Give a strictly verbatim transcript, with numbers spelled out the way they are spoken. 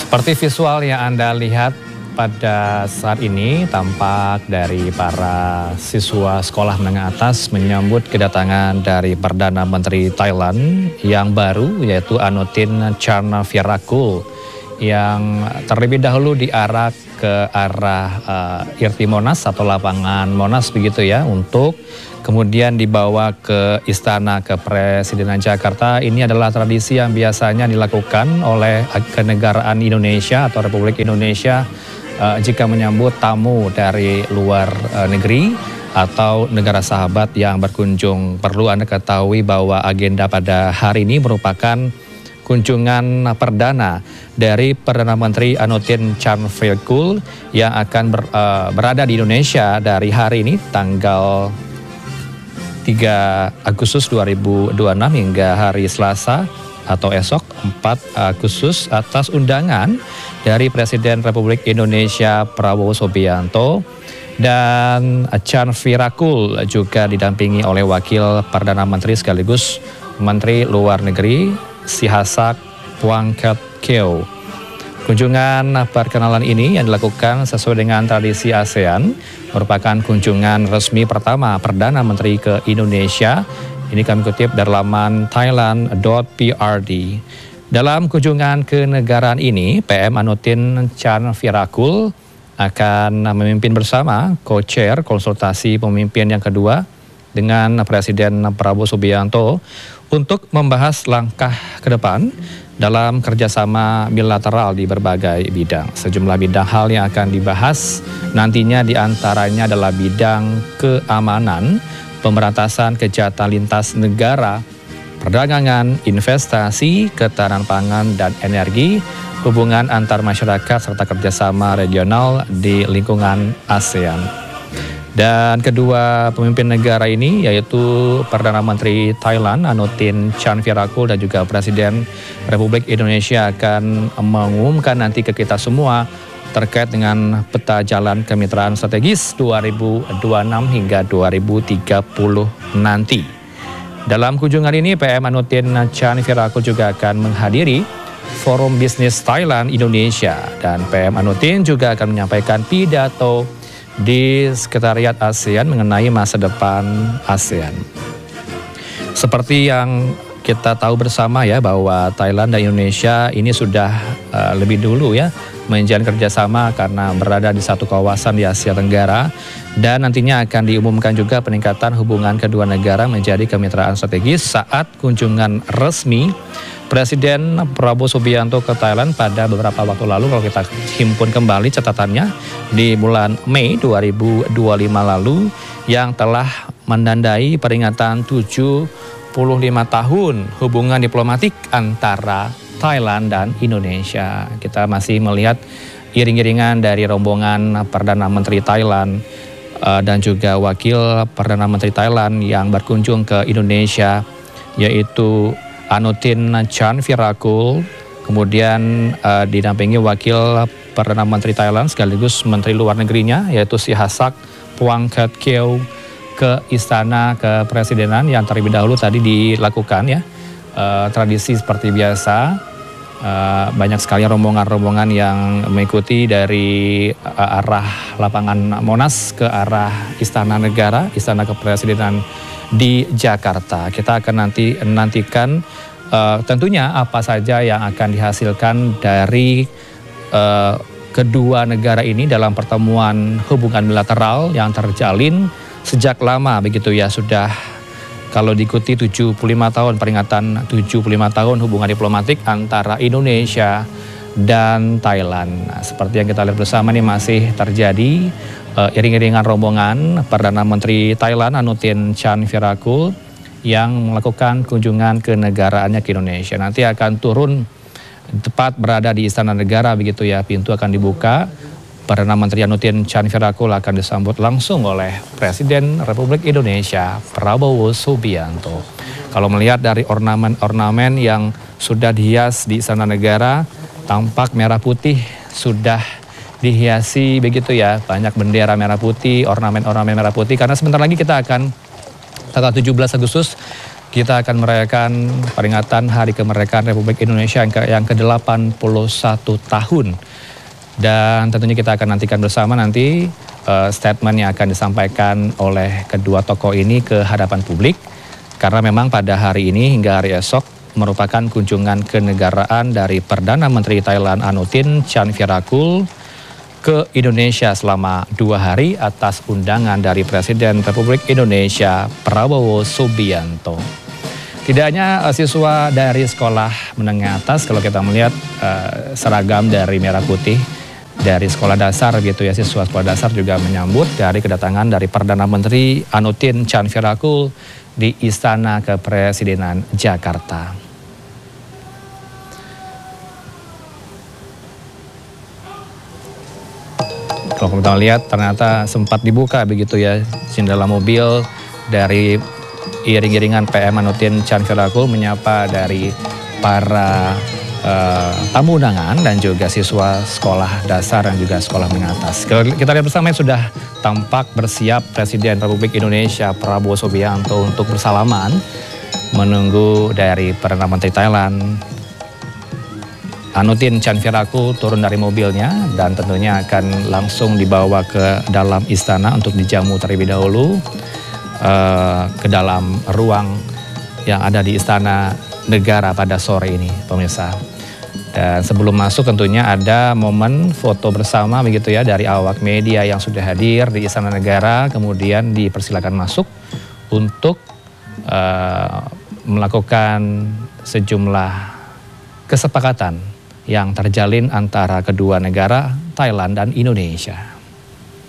Seperti visual yang Anda lihat pada saat ini, tampak dari para siswa sekolah menengah atas menyambut kedatangan dari Perdana Menteri Thailand yang baru, yaitu Anutin Charnvirakul, yang terlebih dahulu diarak ke arah uh, I R T Monas atau lapangan Monas begitu ya, untuk kemudian dibawa ke Istana Kepresidenan Jakarta. Ini adalah tradisi yang biasanya dilakukan oleh kenegaraan Indonesia atau Republik Indonesia uh, jika menyambut tamu dari luar uh, negeri atau negara sahabat yang berkunjung. Perlu Anda ketahui bahwa agenda pada hari ini merupakan kunjungan perdana dari Perdana Menteri Anutin Charnvirakul yang akan ber, uh, berada di Indonesia dari hari ini tanggal tiga Agustus dua ribu dua puluh enam hingga hari Selasa atau esok empat Agustus atas undangan dari Presiden Republik Indonesia Prabowo Subianto, dan Charnvirakul juga didampingi oleh Wakil Perdana Menteri sekaligus Menteri Luar Negeri Sihasak Phuangketkeow. Kunjungan perkenalan ini yang dilakukan sesuai dengan tradisi ASEAN merupakan kunjungan resmi pertama Perdana Menteri ke Indonesia. Ini kami kutip dari laman thailand dot p r d. Dalam kunjungan kenegaraan ini, P M Anutin Charnvirakul akan memimpin bersama co-chair konsultasi pemimpin yang kedua dengan Presiden Prabowo Subianto untuk membahas langkah ke depan dalam kerjasama bilateral di berbagai bidang. Sejumlah bidang hal yang akan dibahas nantinya diantaranya adalah bidang keamanan, pemberantasan kejahatan lintas negara, perdagangan, investasi, ketahanan pangan dan energi, hubungan antar masyarakat serta kerjasama regional di lingkungan ASEAN. Dan kedua pemimpin negara ini yaitu Perdana Menteri Thailand Anutin Charnvirakul dan juga Presiden Republik Indonesia akan mengumumkan nanti ke kita semua terkait dengan peta jalan kemitraan strategis dua ribu dua puluh enam hingga dua ribu tiga puluh nanti. Dalam kunjungan ini, P M Anutin Charnvirakul juga akan menghadiri Forum Bisnis Thailand Indonesia, dan P M Anutin juga akan menyampaikan pidato di Sekretariat ASEAN mengenai masa depan ASEAN. Seperti yang kita tahu bersama ya, bahwa Thailand dan Indonesia ini sudah uh, lebih dulu ya menjalin kerjasama karena berada di satu kawasan di Asia Tenggara, dan nantinya akan diumumkan juga peningkatan hubungan kedua negara menjadi kemitraan strategis saat kunjungan resmi Presiden Prabowo Subianto ke Thailand pada beberapa waktu lalu. Kalau kita himpun kembali catatannya di bulan Mei dua ribu dua puluh lima lalu, yang telah menandai peringatan tujuh puluh lima tahun hubungan diplomatik antara Thailand dan Indonesia. Kita masih melihat iring-iringan dari rombongan Perdana Menteri Thailand uh, dan juga Wakil Perdana Menteri Thailand yang berkunjung ke Indonesia, yaitu Anutin Charnvirakul, kemudian uh, didampingi Wakil Perdana Menteri Thailand sekaligus Menteri Luar Negerinya yaitu Sihasak Phuangketkeow ke Istana Kepresidenan yang terlebih dahulu tadi dilakukan ya. Uh, tradisi seperti biasa, uh, banyak sekali rombongan-rombongan yang mengikuti dari uh, arah lapangan Monas ke arah Istana Negara, Istana Kepresidenan di Jakarta. Kita akan nanti nantikan uh, tentunya apa saja yang akan dihasilkan dari uh, kedua negara ini dalam pertemuan hubungan bilateral yang terjalin sejak lama begitu ya. Sudah kalau diikuti tujuh puluh lima tahun, peringatan tujuh puluh lima tahun hubungan diplomatik antara Indonesia dan Thailand. Nah, seperti yang kita lihat bersama ini masih terjadi uh, iring-iringan rombongan Perdana Menteri Thailand Anutin Charnvirakul yang melakukan kunjungan ke negaraannya ke Indonesia. Nanti akan turun tepat berada di Istana Negara begitu ya, pintu akan dibuka. Perdana Menteri Anutin Charnvirakul akan disambut langsung oleh Presiden Republik Indonesia Prabowo Subianto. Kalau melihat dari ornamen-ornamen yang sudah dihias di Istana Negara, tampak merah putih sudah dihiasi begitu ya, banyak bendera merah putih, ornamen-ornamen merah putih, karena sebentar lagi kita akan tanggal tujuh belas Agustus kita akan merayakan peringatan Hari Kemerdekaan Republik Indonesia yang ke, yang ke delapan puluh satu tahun. Dan tentunya kita akan nantikan bersama nanti uh, statement yang akan disampaikan oleh kedua tokoh ini ke hadapan publik. Karena memang pada hari ini hingga hari esok merupakan kunjungan kenegaraan dari Perdana Menteri Thailand Anutin Chanvirakul ke Indonesia selama dua hari atas undangan dari Presiden Republik Indonesia Prabowo Subianto. Tidak hanya uh, siswa dari sekolah menengah atas, kalau kita melihat uh, seragam dari merah putih dari sekolah dasar gitu ya, siswa sekolah dasar juga menyambut dari kedatangan dari Perdana Menteri Anutin Chanvirakul di Istana Kepresidenan Jakarta. Kalau kita lihat ternyata sempat dibuka begitu ya jendela mobil dari iring-iringan P M Anutin Chanvirakul menyapa dari para uh, tamu undangan dan juga siswa sekolah dasar dan juga sekolah menengah atas. Kita lihat bersama yang sudah tampak bersiap Presiden Republik Indonesia Prabowo Subianto untuk bersalaman menunggu dari Perdana Menteri Thailand Anutin Chanvirakul turun dari mobilnya dan tentunya akan langsung dibawa ke dalam istana untuk dijamu terlebih dahulu uh, ke dalam ruang yang ada di Istana Negara pada sore ini, pemirsa. Dan sebelum masuk tentunya ada momen foto bersama begitu ya dari awak media yang sudah hadir di Istana Negara, kemudian dipersilakan masuk untuk uh, melakukan sejumlah kesepakatan yang terjalin antara kedua negara Thailand dan Indonesia.